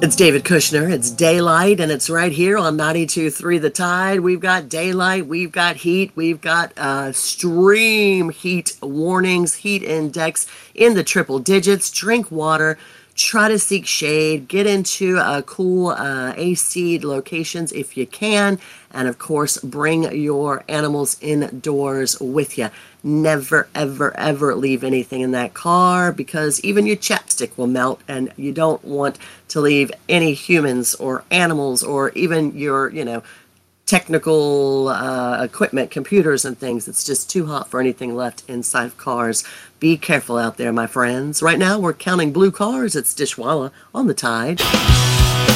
It's David Kushner. It's daylight, and it's right here on 92.3 The Tide. We've got daylight, we've got heat, we've got extreme heat warnings, heat index in the triple digits. Drink water, try to seek shade, get into cool AC locations if you can, and of course, bring your animals indoors with you. Never, ever, ever leave anything in that car because even your chapstick will melt, and you don't want to leave any humans or animals or even your, technical equipment, computers and things. It's just too hot for anything left inside of cars. Be careful out there, my friends. Right now, we're counting blue cars. It's Dishwalla on the Tide.